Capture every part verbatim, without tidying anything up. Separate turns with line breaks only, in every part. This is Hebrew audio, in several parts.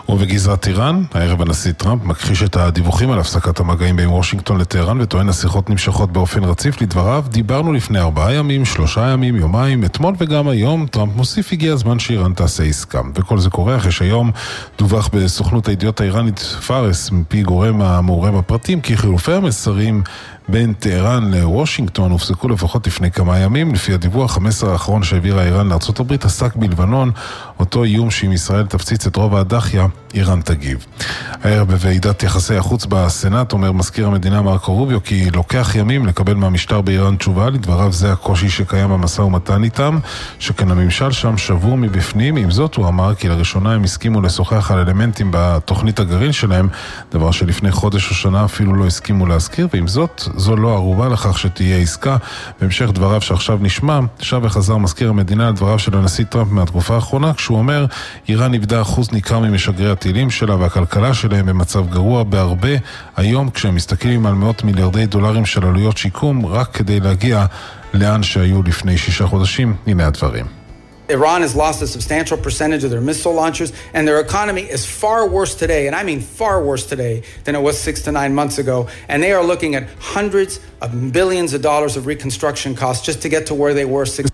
ובגזרת איראן, הערב הנשיא טראמפ מכחיש את הדיווחים על הפסקת המגעים בין וושינגטון לטהרן וטוען השיחות נמשכות באופן רציף. לדבריו, דיברנו לפני ארבעה ימים, שלושה ימים, יומיים, אתמול וגם היום. טראמפ מוסיף, הגיע הזמן שאיראן תעשה עסקה. וכל זה קורה אחרי שהיום דווח בסוכנות הידיעות האיראנית פארס מפי גורם המעורה בפרטים כי חילופי המסרים בין טהרן לוושינגטון הופסקו לפחות לפני כמה ימים. לפי הדיווח, המסר האחרון שהעבירה איראן לארצות הברית עסק בלבנון, אותו איום שאם ישראל תפציץ את רוב הדחיה, איראן תגיב. הערב בוועידת יחסי החוץ בסנאט אומר מזכיר המדינה מרקו רוביו כי לוקח ימים לקבל מהמשטר באיראן תשובה. לדבריו זה הקושי שקיים במשא ומתן איתם, שכן הממשל שם שבור מבפנים. עם זאת הוא אמר כי לראשונה הם הסכימו לשוחח על אלמנטים בתוכנית הגרעין שלהם, דבר שלפני חודש או שנה אפילו לא הסכימו להזכיר, ועם זאת זו לא ערובה לכך שתהיה עסקה. בהמשך דבריו שעכשיו נשמע, שב וחזר מזכיר המדינה על דבריו של הנשיא טראמפ מהתקופה האחרונה, כשהוא אומר, איראן איבדה אחוז ניכר ממשגרי הטילים שלה והכלכלה שלהם במצב גרוע בהרבה היום, כשהם מסתכלים על מאות מיליארדי דולרים של עלויות שיקום רק כדי להגיע לאן שהיו לפני שישה חודשים. הנה הדברים.
Iran has lost a substantial percentage of their missile launchers, and their economy is far worse today, and I mean far worse today, than it was six to nine months ago. And they are looking at hundreds of billions of dollars of reconstruction costs just to get to where they were six.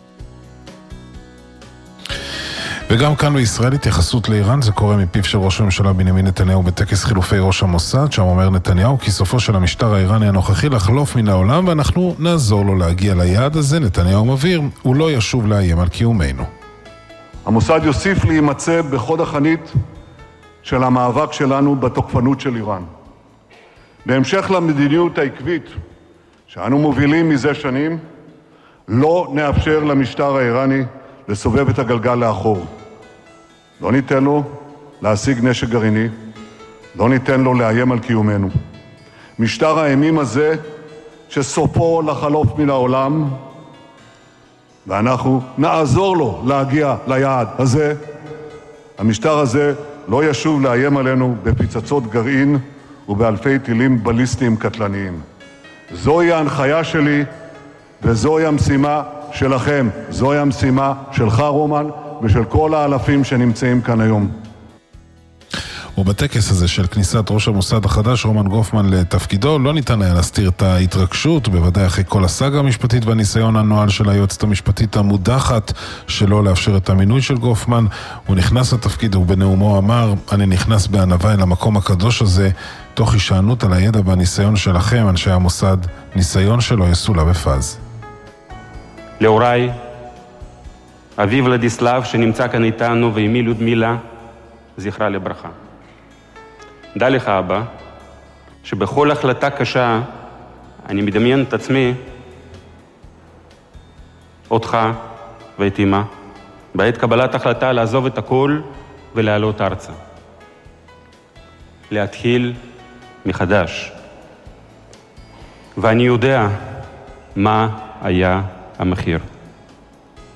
וגם כאן בישראל התייחסות לאיראן, זה קורה מפיו של ראש הממשלה בנימין נתניהו בטקס חילופי ראש המוסד, שם אומר נתניהו כי סופו של המשטר האיראני הנוכחי לחלוף מן העולם ואנחנו נעזור לו להגיע ליעד הזה. נתניהו מבהיר, הוא לא ישוב לאיים על קיומנו.
המוסד יוסיף להימצא בחוד החנית של המאבק שלנו בתוקפנות של איראן. בהמשך למדיניות העקבית שאנו מובילים מזה שנים, לא נאפשר למשטר האיראני לסובב את הגלגל לאחור. לא ניתן לו להשיג נשק גרעיני, לא ניתן לו לאיים על קיומנו. משטר האימים הזה שסופו לחלוף מן העולם, ואנחנו נעזור לו להגיע ליעד הזה. המשטר הזה לא ישוב לאיים עלינו בפצצות גרעין ובאלפי טילים בליסטיים קטלניים. זוהי ההנחיה שלי וזוהי המשימה שלכם, זוהי המשימה שלך רומן ושל כל האלפים שנמצאים כאן היום.
ובטקס הזה של כניסת ראש המוסד החדש רומן גופמן לתפקידו לא ניתן היה להסתיר את ההתרגשות, בוודאי אחרי כל הסאגה המשפטית והניסיון הנואל של היועצת המשפטית המודחת שלא לאפשר את המינוי של גופמן. הוא נכנס לתפקיד ובנאומו אמר, אני נכנס בענווה אל המקום הקדוש הזה תוך הישענות על הידע והניסיון שלכם אנשי המוסד, ניסיון שלא יסולא בפז.
להוריי, אבי ולדיסלב שנמצא כאן איתנו ואמי לודמילה, זכרה לברכה. דע לך אבא, שבכל החלטה קשה אני מדמיין את עצמי, אותך ואת אמא, בעת קבלת החלטה לעזוב את הכל ולעלות ארצה. להתחיל מחדש. ואני יודע מה היה המחיר.